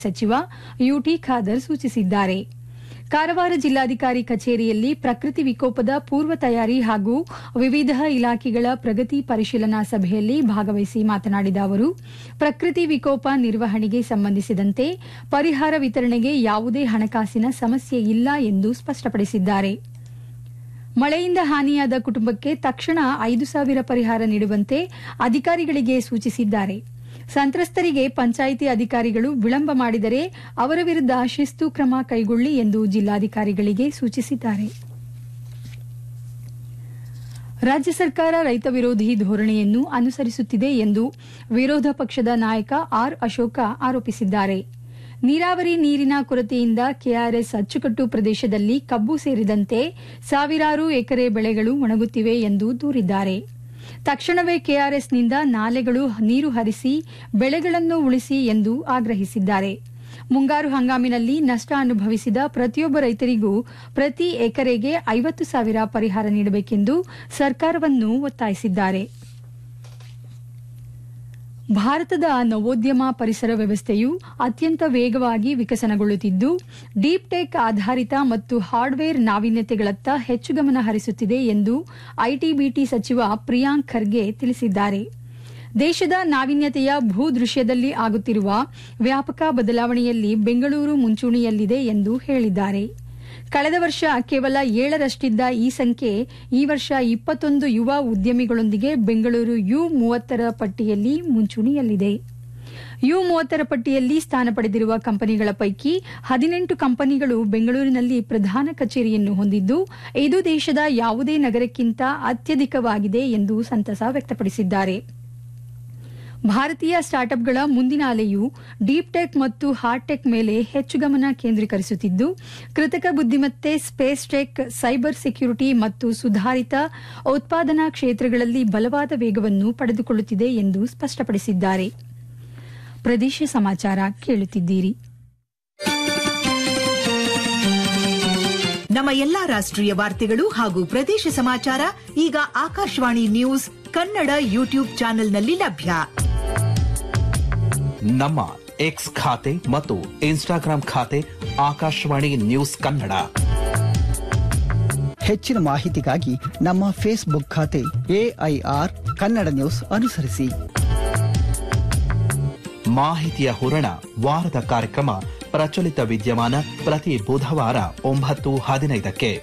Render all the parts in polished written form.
ಸಚಿವ ಯುಟಿ ಖಾದರ್ ಸೂಚಿಸಿದ್ದಾರೆ. ಕಾರವಾರ ಜಿಲ್ಲಾಧಿಕಾರಿ ಕಚೇರಿಯಲ್ಲಿ ಪ್ರಕೃತಿ ವಿಕೋಪದ ಪೂರ್ವ ತಯಾರಿ ಹಾಗೂ ವಿವಿಧ ಇಲಾಖೆಗಳ ಪ್ರಗತಿ ಪರಿಶೀಲನಾ ಸಭೆಯಲ್ಲಿ ಭಾಗವಹಿಸಿ ಮಾತನಾಡಿದ ಅವರು, ಪ್ರಕೃತಿ ವಿಕೋಪ ನಿರ್ವಹಣೆಗೆ ಸಂಬಂಧಿಸಿದಂತೆ ಪರಿಹಾರ ವಿತರಣೆಗೆ ಯಾವುದೇ ಹಣಕಾಸಿನ ಸಮಸ್ಯೆ ಇಲ್ಲ ಎಂದು ಸ್ಪಷ್ಟಪಡಿಸಿದ್ದಾರೆ. ಮಳೆಯಿಂದ ಹಾನಿಯಾದ ಕುಟುಂಬಕ್ಕೆ ತಕ್ಷಣ 5,000 ಪರಿಹಾರ ನೀಡುವಂತೆ ಅಧಿಕಾರಿಗಳಿಗೆ ಸೂಚಿಸಿದ್ದಾರೆ. ಸಂತ್ರಸ್ತರಿಗೆ ಪಂಚಾಯಿತಿ ಅಧಿಕಾರಿಗಳು ವಿಳಂಬ ಮಾಡಿದರೆ ಅವರ ವಿರುದ್ಧ ಶಿಸ್ತು ಕ್ರಮ ಕೈಗೊಳ್ಳಿ ಎಂದು ಜಿಲ್ಲಾಧಿಕಾರಿಗಳಿಗೆ ಸೂಚಿಸಿದ್ದಾರೆ. ರಾಜ್ಯ ಸರ್ಕಾರ ರೈತ ವಿರೋಧಿ ಧೋರಣೆಯನ್ನು ಅನುಸರಿಸುತ್ತಿದೆ ಎಂದು ವಿರೋಧ ಪಕ್ಷದ ನಾಯಕ ಆರ್ ಅಶೋಕ ಆರೋಪಿಸಿದ್ದಾರೆ. ನೀರಾವರಿ ನೀರಿನ ಕೊರತೆಯಿಂದ ಕೆಆರ್ಎಸ್ ಅಚ್ಚುಕಟ್ಟು ಪ್ರದೇಶದಲ್ಲಿ ಕಬ್ಬು ಸೇರಿದಂತೆ ಸಾವಿರಾರು ಎಕರೆ ಬೆಳೆಗಳು ಒಣಗುತ್ತಿವೆ ಎಂದು ದೂರಿದ್ದಾರೆ. ತಕ್ಷಣವೇ ಕೆಆರ್ಎಸ್ನಿಂದ ನಾಲೆಗಳು ನೀರು ಹರಿಸಿ ಬೆಳೆಗಳನ್ನು ಉಳಿಸಿ ಎಂದು ಆಗ್ರಹಿಸಿದ್ದಾರೆ. ಮುಂಗಾರು ಹಂಗಾಮಿನಲ್ಲಿ ನಷ್ಟ ಅನುಭವಿಸಿದ ಪ್ರತಿಯೊಬ್ಬ ರೈತರಿಗೂ ಪ್ರತಿ ಎಕರೆಗೆ 50,000 ಪರಿಹಾರ ನೀಡಬೇಕೆಂದು ಸರ್ಕಾರವನ್ನು ಒತ್ತಾಯಿಸಿದ್ದಾರೆ. ಭಾರತದ ನವೋದ್ಯಮ ಪರಿಸರ ವ್ಯವಸ್ಥೆಯು ಅತ್ಯಂತ ವೇಗವಾಗಿ ವಿಕಸನಗೊಳ್ಳುತ್ತಿದ್ದು, ಡೀಪ್ ಟೆಕ್ ಆಧಾರಿತ ಮತ್ತು ಹಾರ್ಡ್ವೇರ್ ನಾವೀನ್ಯತೆಗಳತ್ತ ಹೆಚ್ಚು ಗಮನ ಹರಿಸುತ್ತಿದೆ ಎಂದು ಐಟಿ-ಬಿಟಿ ಸಚಿವ ಪ್ರಿಯಾಂಕ್ ಖರ್ಗೆ ತಿಳಿಸಿದ್ದಾರೆ. ದೇಶದ ನಾವೀನ್ಯತೆಯ ಭೂದೃಶ್ಯದಲ್ಲಿ ಆಗುತ್ತಿರುವ ವ್ಯಾಪಕ ಬದಲಾವಣೆಯಲ್ಲಿ ಬೆಂಗಳೂರು ಮುಂಚೂಣಿಯಲ್ಲಿದೆ ಎಂದು ಹೇಳಿದ್ದಾರೆ. ಕಳೆದ ವರ್ಷ ಕೇವಲ 7ರಷ್ಟಿದ್ದ ಈ ಸಂಖ್ಯೆ ಈ ವರ್ಷ 21 ಯುವ ಉದ್ಯಮಿಗಳೊಂದಿಗೆ ಬೆಂಗಳೂರು ಯು-30 ಪಟ್ಟಿಯಲ್ಲಿ ಮುಂಚೂಣಿಯಲ್ಲಿದೆ. ಯು-30 ಪಟ್ಟಿಯಲ್ಲಿ ಸ್ಥಾನ ಪಡೆದಿರುವ ಕಂಪನಿಗಳ ಪೈಕಿ 18 ಕಂಪನಿಗಳು ಬೆಂಗಳೂರಿನಲ್ಲಿ ಪ್ರಧಾನ ಕಚೇರಿಯನ್ನು ಹೊಂದಿದ್ದು, ಇದು ದೇಶದ ಯಾವುದೇ ನಗರಕ್ಕಿಂತ ಅತ್ಯಧಿಕವಾಗಿದೆ ಎಂದು ಸಂತಸ ವ್ಯಕ್ತಪಡಿಸಿದ್ದಾರೆ. ಭಾರತೀಯ ಸ್ಟಾರ್ಟ್ಅಪ್ಗಳ ಮುಂದಿನ ಅಲೆಯು ಡೀಪ್ ಟೆಕ್ ಮತ್ತು ಹಾರ್ಡ್ ಟೆಕ್ ಮೇಲೆ ಹೆಚ್ಚು ಗಮನ ಕೇಂದ್ರೀಕರಿಸುತ್ತಿದ್ದು, ಕೃತಕ ಬುದ್ದಿಮತ್ತೆ, ಸ್ಪೇಸ್ ಟೆಕ್, ಸೈಬರ್ ಸೆಕ್ಯುರಿಟಿ ಮತ್ತು ಸುಧಾರಿತ ಉತ್ಪಾದನಾ ಕ್ಷೇತ್ರಗಳಲ್ಲಿ ಬಲವಾದ ವೇಗವನ್ನು ಪಡೆದುಕೊಳ್ಳುತ್ತಿದೆ ಎಂದು ಸ್ಪಷ್ಟಪಡಿಸಿದ್ದಾರೆ. ಪ್ರದೇಶ ಸಮಾಚಾರ ಕೇಳುತ್ತಿದ್ದೀರಿ. ನಮ್ಮ ಎಲ್ಲಾ ರಾಷ್ಟ್ರೀಯ ವಾರ್ತೆಗಳು ಹಾಗೂ ಪ್ರದೇಶ ಸಮಾಚಾರ ಈಗ ಆಕಾಶವಾಣಿ ನ್ಯೂಸ್ ಕನ್ನಡ ಯೂಟ್ಯೂಬ್ ಚಾನೆಲ್ನಲ್ಲಿ ಲಭ್ಯ. ನಮ್ಮ ಎಕ್ಸ್ ಖಾತೆ ಮತ್ತು ಇನ್ಸ್ಟಾಗ್ರಾಂ ಖಾತೆ ಆಕಾಶವಾಣಿ ನ್ಯೂಸ್ ಕನ್ನಡ. ಹೆಚ್ಚಿನ ಮಾಹಿತಿಗಾಗಿ ನಮ್ಮ ಫೇಸ್ಬುಕ್ ಖಾತೆ ಎಐಆರ್ ಕನ್ನಡ ನ್ಯೂಸ್ ಅನುಸರಿಸಿ. ಮಾಹಿತಿಯ ಹೂರಣ ವಾರದ ಕಾರ್ಯಕ್ರಮ ಪ್ರಚಲಿತ ವಿದ್ಯಮಾನ ಪ್ರತಿ ಬುಧವಾರ 9:15ಕ್ಕೆ.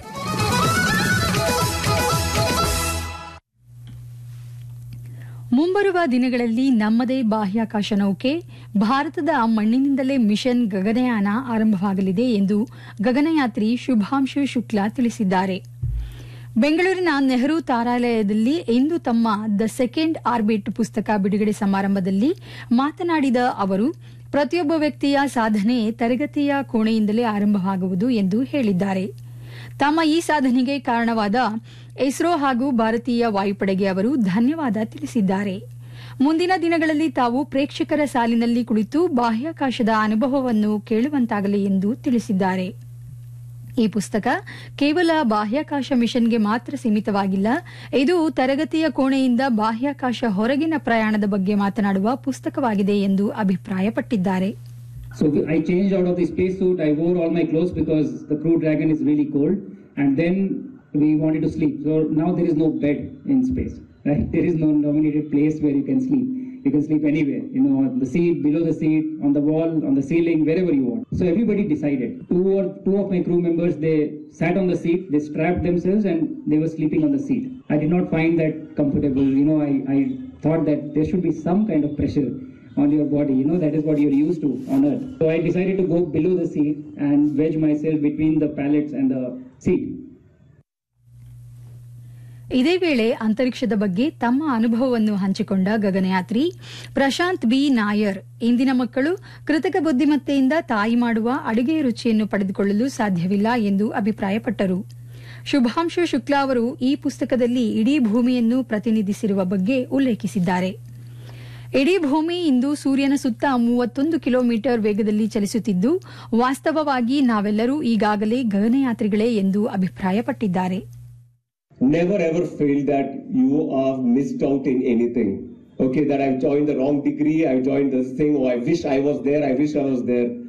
ಮುಂಬರುವ ದಿನಗಳಲ್ಲಿ ನಮ್ಮದೇ ಬಾಹ್ಯಾಕಾಶ ನೌಕೆ ಭಾರತದ ಮಣ್ಣಿನಿಂದಲೇ ಮಿಷನ್ ಗಗನಯಾನ ಆರಂಭವಾಗಲಿದೆ ಎಂದು ಗಗನಯಾತ್ರಿ ಶುಭಾಂಶು ಶುಕ್ಲಾ ತಿಳಿಸಿದ್ದಾರೆ. ಬೆಂಗಳೂರಿನ ನೆಹರು ತಾರಾಲಯದಲ್ಲಿ ಇಂದು ತಮ್ಮ ದ ಸೆಕೆಂಡ್ ಆರ್ಬಿಟ್ ಪುಸ್ತಕ ಬಿಡುಗಡೆ ಸಮಾರಂಭದಲ್ಲಿ ಮಾತನಾಡಿದ ಅವರು, ಪ್ರತಿಯೊಬ್ಬ ವ್ಯಕ್ತಿಯ ಸಾಧನೆ ತರಗತಿಯ ಕೋಣೆಯಿಂದಲೇ ಆರಂಭವಾಗುವುದು ಎಂದು ಹೇಳಿದ್ದಾರೆ. ತಮ್ಮ ಈ ಸಾಧನೆಗೆ ಕಾರಣವಾದ ಇಸ್ರೋ ಹಾಗೂ ಭಾರತೀಯ ವಾಯುಪಡೆಗೆ ಅವರು ಧನ್ಯವಾದ ತಿಳಿಸಿದ್ದಾರೆ. ಮುಂದಿನ ದಿನಗಳಲ್ಲಿ ತಾವು ಪ್ರೇಕ್ಷಕರ ಸಾಲಿನಲ್ಲಿ ಕುಳಿತು ಬಾಹ್ಯಾಕಾಶದ ಅನುಭವವನ್ನು ಕೇಳುವಂತಾಗಲಿ ಎಂದು ತಿಳಿಸಿದ್ದಾರೆ. ಈ ಪುಸ್ತಕ ಕೇವಲ ಬಾಹ್ಯಾಕಾಶ ಮಿಷನ್ಗೆ ಮಾತ್ರ ಸೀಮಿತವಾಗಿಲ್ಲ, ಇದು ತರಗತಿಯ ಕೋಣೆಯಿಂದ ಬಾಹ್ಯಾಕಾಶ ಹೊರಗಿನ ಪ್ರಯಾಣದ ಬಗ್ಗೆ ಮಾತನಾಡುವ ಪುಸ್ತಕವಾಗಿದೆ ಎಂದು ಅಭಿಪ್ರಾಯಪಟ್ಟಿದ್ದಾರೆ. So I changed out of the spacesuit. I wore all my clothes because the Crew Dragon is really cold, and then we wanted to sleep. So now there is no bed in space, right? There is no nominated place where you can sleep. You can sleep anywhere, on the seat, below the seat, on the wall, on the ceiling, wherever you want. So everybody decided. Two of my crew members, they sat on the seat, they strapped themselves, and they were sleeping on the seat. I did not find that comfortable. I thought that there should be some kind of pressure on your body, that is what you're used to on Earth. So I decided to go below the seat and wedge myself between the pallets and the seat. ಇದೇ ವೇಳೆ ಅಂತರಿಕ್ಷದ ಬಗ್ಗೆ ತಮ್ಮ ಅನುಭವವನ್ನು ಹಂಚಿಕೊಂಡ ಗಗನಯಾತ್ರಿ Prashant B Nair, ಇಂದಿನ ಮಕ್ಕಳು ಕೃತಕ ಬುದ್ದಿಮತ್ತೆಯಿಂದ ತಾಯಿ ಮಾಡುವ ಅಡುಗೆಯ ರುಚಿಯನ್ನು ಪಡೆದುಕೊಳ್ಳಲು ಸಾಧ್ಯವಿಲ್ಲ ಎಂದು ಅಭಿಪ್ರಾಯಪಟ್ಟರು. ಶುಭಾಂಶು ಶುಕ್ಲಾ ಅವರು ಈ ಪುಸ್ತಕದಲ್ಲಿ ಇಡೀ ಭೂಮಿಯನ್ನು ಪ್ರತಿನಿಧಿಸಿರುವ ಬಗ್ಗೆ ಉಲ್ಲೇಖಿಸಿದ್ದಾರೆ. ಇಡೀ ಭೂಮಿ ಇಂದು ಸೂರ್ಯನ ಸುತ್ತ 31 ಕಿಲೋಮೀಟರ್ ವೇಗದಲ್ಲಿ ಚಲಿಸುತ್ತಿದ್ದು, ವಾಸ್ತವವಾಗಿ ನಾವೆಲ್ಲರೂ ಈಗಾಗಲೇ ಗಗನಯಾತ್ರಿಗಳೇ ಎಂದು ಅಭಿಪ್ರಾಯಪಟ್ಟಿದ್ದಾರೆ. Never ever feel that you are missed out in anything. Okay, that I've joined the wrong degree, I've joined this thing, or I wish I was there,